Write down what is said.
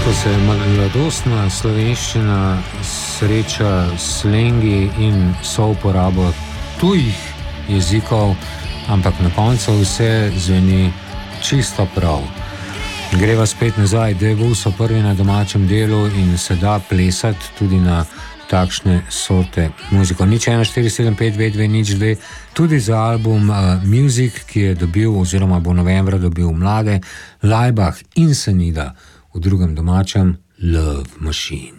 ko se mladostna slovenščina sreča s slengi in souporabo tujih jezikov, ampak na koncu vse zveni čisto prav. Greva spet nazaj, Devu so prvi na domačem delu in se da plesati tudi na takšne sorte muziko. 014752202, tudi za album Music, ki je dobil oziroma bo novembra dobil mlade Laibach in Senida v drugem domačem Love Machine.